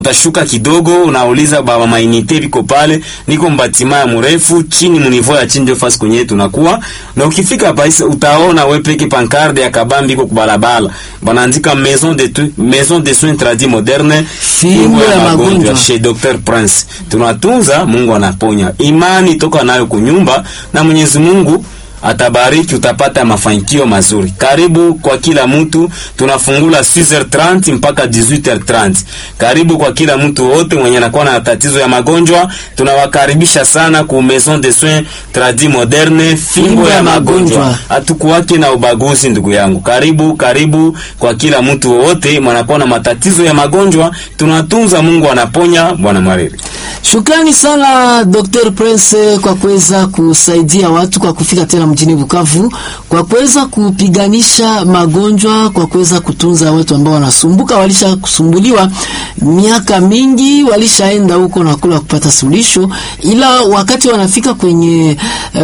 utashuka kidogo, unauliza baba mainite biko pale, niko mbatima ya mrefu chini munivo ya chini fasi kwenye tunakuwa. Na ukifika pale utaona wewe peke pancarte ya kabambi iko kubalabala. Banaandika maison de soins tradis moderne, fimbo ya magonjwa chez Dr Prince. Tunatunza, Mungu anaponya. Imani toka nayo kunyumba na Mwenyezi Mungu atabariki, utapata mafanikio mazuri. Karibu kwa kila mtu, tunafungula 6h30 mpaka 18h30. Karibu kwa kila mtu wote mwenye anakuwa na tatizo ya magonjwa, tunawakaribisha sana ku Maison de Soins Tradis Moderne, fimbo ya magonjwa. Hatukuwake na ubaguzi ndugu yangu. Karibu kwa kila mtu wote mwenye anakuwa na matatizo ya magonjwa, tunatunza, Mungu anaponya. Bwana Mariri. Shukrani sana Dr. Prince kwa kuweza kusaidia watu kwa kufika tena mjini Bukavu, kwa kuweza kupiganisha magonjwa, kwa kuweza kutunza watu ambao wanasumbuka, walisha kusumbuliwa miaka mingi, walishaenda huko na kula kupata suluhisho, ila wakati wanafika kwenye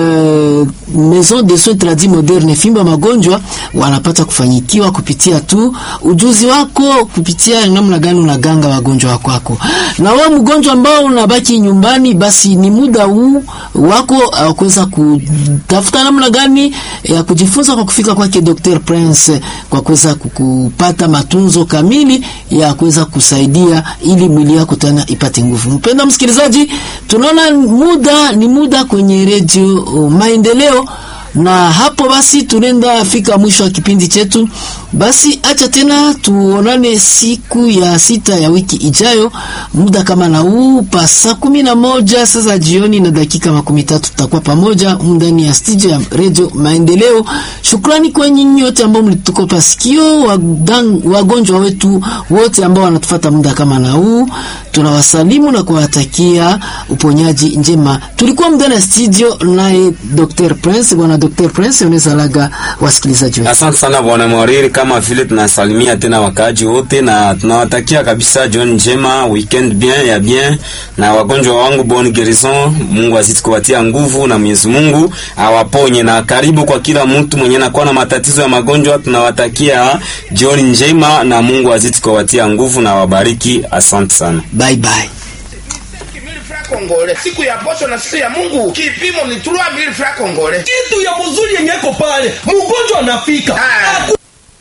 Maison de Soins Tradis Moderne, fimbo ya magonjwa, wanapata kufanyikiwa kupitia tu ujuzi wako, kupitia namna gani unaganga wagonjwa wako. Na wewe mgonjwa ambao unabaki nyumbani, basi ni muda huu wako kuweza kutafuta namna gani ya kujifunza kwa kufika kwake Dr. Prince, kwa kuweza kupata matunzo kamili ya kuweza kusaidia ili mwili wako tena ipate nguvu. Mpenda msikilizaji, tunaona ni muda kwenye Radio Maendeleo, na hapo basi tunaenda fika mwisho wa kipindi chetu. Basi acha tena tuonane siku ya 6 ya wiki ijayo, muda kama na huu pa saa 11 sasa jioni na dakika 13, tutakuwa pamoja ndani ya studio ya Radio Maendeleo. Shukrani kwa nyinyi wote ambao mlitukopa sikio, wagonjwa wetu wote ambao wanatufuata muda kama na huu, tunawasalimu na kuwatakia uponyaji njema. Tulikuwa ndani ya studio naye Dr. Prince. Bwana Dr. Prince, unaweza laga wasikilizaji wetu. Asante sana Bwana Mwariri, kama vile tunasalimia tena wakaji wote na tunawatakia kabisa jioni njema, weekend bien, na wagonjwa wangu bonne guérison, Mungu azidi kuwatia nguvu na Mwenyezi Mungu awaponye. Na karibu kwa kila mtu mwenye anakuwa na matatizo ya magonjwa, tunawatakia jioni njema na Mungu azidi kuwatia nguvu na wabariki. Asante sana. Bye bye. Kongole siku ya posho na siku ya Mungu, kipimo ni 3000 francs Kongole. Kitu ya mzuri yenye iko pale, mgonjwa anafika.